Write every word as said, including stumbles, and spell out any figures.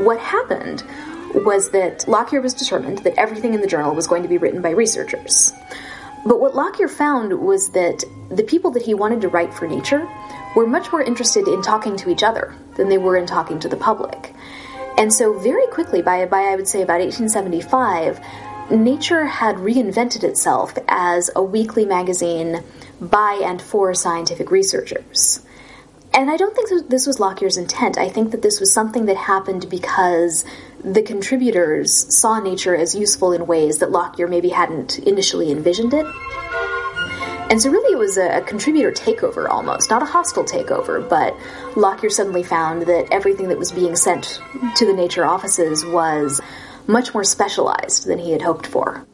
what happened was that Lockyer was determined that everything in the journal was going to be written by researchers. But what Lockyer found was that the people that he wanted to write for Nature were much more interested in talking to each other than they were in talking to the public. And so very quickly, by, by I would say about eighteen seventy-five, Nature had reinvented itself as a weekly magazine by and for scientific researchers. And I don't think this was Lockyer's intent. I think that this was something that happened because the contributors saw Nature as useful in ways that Lockyer maybe hadn't initially envisioned it. And so really it was a, a contributor takeover almost, not a hostile takeover, but Lockyer suddenly found that everything that was being sent to the Nature offices was much more specialized than he had hoped for.